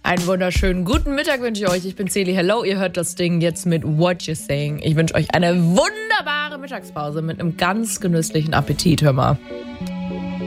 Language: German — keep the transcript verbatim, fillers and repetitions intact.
Einen wunderschönen guten Mittag wünsche ich euch. Ich bin Celi. Hello, ihr hört das Ding jetzt mit What You Saying. Ich wünsche euch eine wunderbare Mittagspause mit einem ganz genüsslichen Appetit, hör mal.